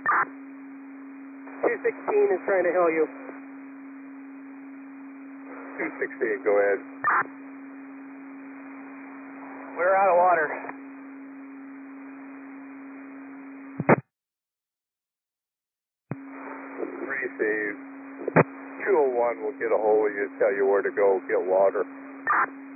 216 is trying to hail you. 216, go ahead. We're out of water. 3 Steve. 201 will get a hold of you, tell you where to go, get water.